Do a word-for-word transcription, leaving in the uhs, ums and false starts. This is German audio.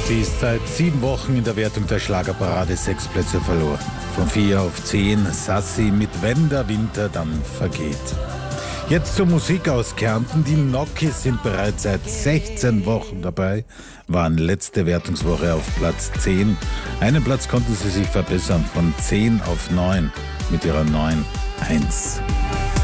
Sie ist seit sieben Wochen in der Wertung der Schlagerparade sechs Plätze verloren. Von vier auf zehn, Sassi mit Wenn der Winter dann vergeht. Jetzt zur Musik aus Kärnten. Die Nokis sind bereits seit sechzehn Wochen dabei, waren letzte Wertungswoche auf Platz zehn. Einen Platz konnten sie sich verbessern, von zehn auf neun mit ihrer neun eins.